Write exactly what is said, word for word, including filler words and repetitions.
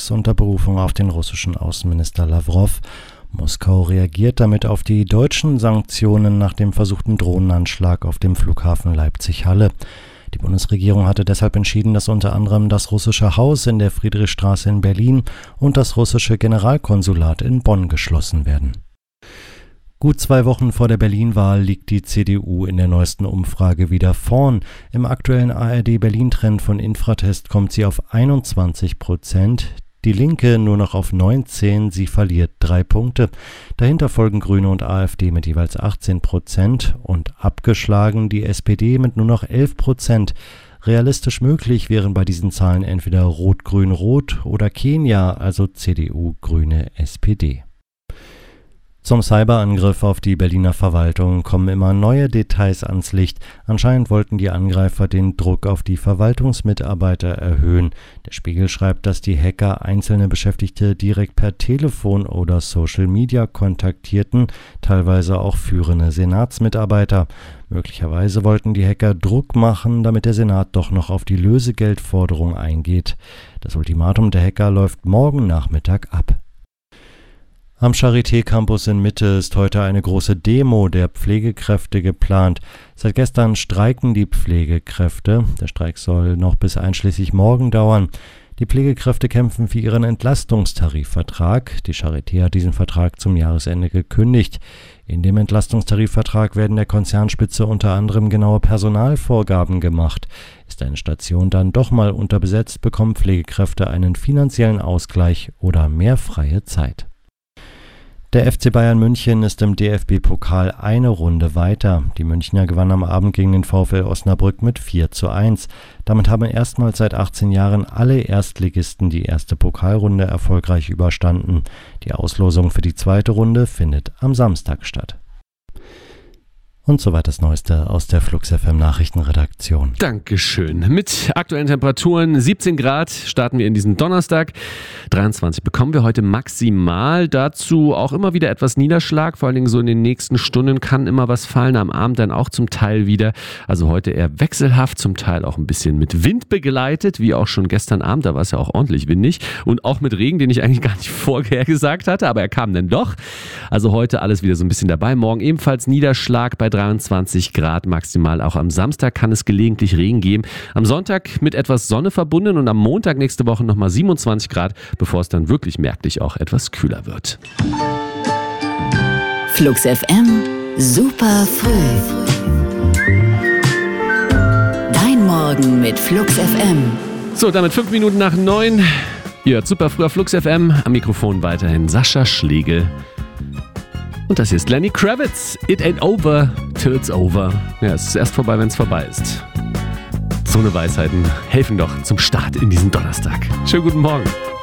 das unter Berufung auf den russischen Außenminister Lawrow. Moskau reagiert damit auf die deutschen Sanktionen nach dem versuchten Drohnenanschlag auf dem Flughafen Leipzig-Halle. Die Bundesregierung hatte deshalb entschieden, dass unter anderem das russische Haus in der Friedrichstraße in Berlin und das russische Generalkonsulat in Bonn geschlossen werden. Gut zwei Wochen vor der Berlin-Wahl liegt die C D U in der neuesten Umfrage wieder vorn. Im aktuellen A R D-Berlin-Trend von Infratest kommt sie auf einundzwanzig Prozent. Die Linke nur noch auf neunzehn, sie verliert drei Punkte. Dahinter folgen Grüne und AfD mit jeweils achtzehn Prozent und abgeschlagen die S P D mit nur noch elf Prozent. Realistisch möglich wären bei diesen Zahlen entweder Rot-Grün-Rot oder Kenia, also C D U, Grüne, S P D. Zum Cyberangriff auf die Berliner Verwaltung kommen immer neue Details ans Licht. Anscheinend wollten die Angreifer den Druck auf die Verwaltungsmitarbeiter erhöhen. Der Spiegel schreibt, dass die Hacker einzelne Beschäftigte direkt per Telefon oder Social Media kontaktierten, teilweise auch führende Senatsmitarbeiter. Möglicherweise wollten die Hacker Druck machen, damit der Senat doch noch auf die Lösegeldforderung eingeht. Das Ultimatum der Hacker läuft morgen Nachmittag ab. Am Charité-Campus in Mitte ist heute eine große Demo der Pflegekräfte geplant. Seit gestern streiken die Pflegekräfte. Der Streik soll noch bis einschließlich morgen dauern. Die Pflegekräfte kämpfen für ihren Entlastungstarifvertrag. Die Charité hat diesen Vertrag zum Jahresende gekündigt. In dem Entlastungstarifvertrag werden der Konzernspitze unter anderem genaue Personalvorgaben gemacht. Ist eine Station dann doch mal unterbesetzt, bekommen Pflegekräfte einen finanziellen Ausgleich oder mehr freie Zeit. Der F C Bayern München ist im D F B-Pokal eine Runde weiter. Die Münchner gewannen am Abend gegen den VfL Osnabrück mit vier zu eins. Damit haben erstmals seit achtzehn Jahren alle Erstligisten die erste Pokalrunde erfolgreich überstanden. Die Auslosung für die zweite Runde findet am Samstag statt. Und soweit das Neueste aus der Flux F M Nachrichtenredaktion. Dankeschön. Mit aktuellen Temperaturen siebzehn Grad starten wir in diesen Donnerstag. dreiundzwanzig bekommen wir heute maximal. Dazu auch immer wieder etwas Niederschlag. Vor allen Dingen so in den nächsten Stunden kann immer was fallen. Am Abend dann auch zum Teil wieder. Also heute eher wechselhaft, zum Teil auch ein bisschen mit Wind begleitet, wie auch schon gestern Abend. Da war es ja auch ordentlich windig. Und auch mit Regen, den ich eigentlich gar nicht vorher gesagt hatte. Aber er kam dann doch. Also heute alles wieder so ein bisschen dabei. Morgen ebenfalls Niederschlag bei dreiundzwanzig Grad maximal. Auch am Samstag kann es gelegentlich Regen geben. Am Sonntag mit etwas Sonne verbunden und am Montag nächste Woche nochmal siebenundzwanzig Grad, bevor es dann wirklich merklich auch etwas kühler wird. Flux F M, super früh. Dein Morgen mit Flux F M. So, damit fünf Minuten nach neun. Ihr hört super früh auf Flux F M. Am Mikrofon weiterhin Sascha Schlegel. Und das hier ist Lenny Kravitz. It ain't over till it's over. Ja, es ist erst vorbei, wenn es vorbei ist. So eine Weisheiten helfen doch zum Start in diesen Donnerstag. Schönen guten Morgen.